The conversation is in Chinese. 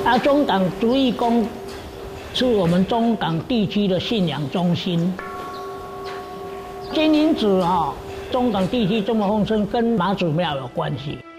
中港竹义宫是我们中港地区的信仰中心。金银子中港地区这么丰盛，跟妈祖庙有关系。